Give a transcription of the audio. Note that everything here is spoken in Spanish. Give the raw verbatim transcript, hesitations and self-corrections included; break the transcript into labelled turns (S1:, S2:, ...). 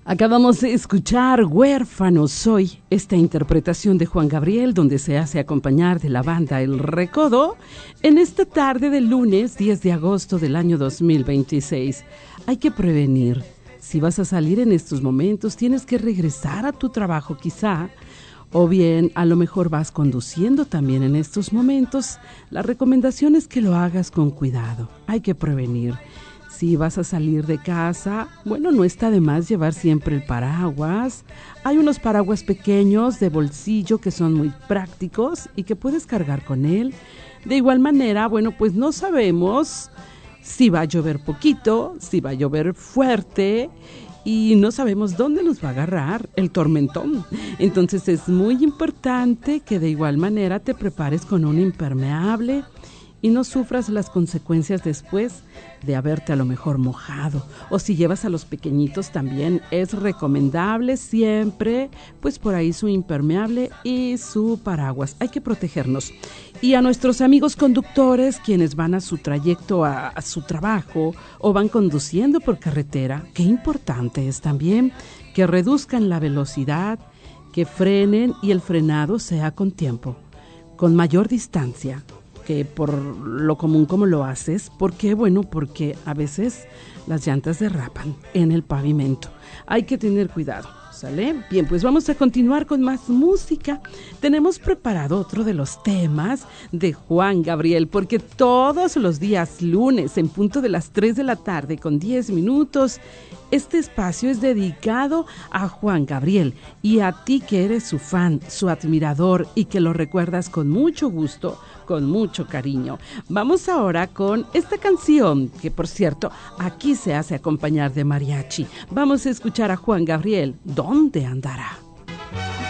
S1: Acabamos de escuchar Huérfano Soy, esta interpretación de Juan Gabriel, donde se hace acompañar de la banda El Recodo, en esta tarde del lunes diez de agosto del año dos mil veintiséis. Hay que prevenir. Si vas a salir en estos momentos, tienes que regresar a tu trabajo quizá, o bien a lo mejor vas conduciendo también en estos momentos. La recomendación es que lo hagas con cuidado. Hay que prevenir. Si vas a salir de casa, bueno, no está de más llevar siempre el paraguas. Hay unos paraguas pequeños de bolsillo que son muy prácticos y que puedes cargar con él. De igual manera, bueno, pues no sabemos si va a llover poquito, si va a llover fuerte y no sabemos dónde nos va a agarrar el tormentón. Entonces es muy importante que de igual manera te prepares con un impermeable y no sufras las consecuencias después de haberte a lo mejor mojado. O si llevas a los pequeñitos también es recomendable siempre, pues por ahí su impermeable y su paraguas. Hay que protegernos. Y a nuestros amigos conductores, quienes van a su trayecto a, a su trabajo o van conduciendo por carretera, qué importante es también que reduzcan la velocidad, que frenen y el frenado sea con tiempo, con mayor distancia que por lo común como lo haces. ¿Por qué? Bueno, porque a veces las llantas derrapan en el pavimento. Hay que tener cuidado, ¿sale? Bien, pues vamos a continuar con más música. Tenemos preparado otro de los temas de Juan Gabriel, porque todos los días lunes, en punto de las tres de la tarde con diez minutos, este espacio es dedicado a Juan Gabriel y a ti que eres su fan, su admirador y que lo recuerdas con mucho gusto, con mucho cariño. Vamos ahora con esta canción que, por cierto, aquí se hace acompañar de mariachi. Vamos a escuchar a Juan Gabriel, ¿dónde andará?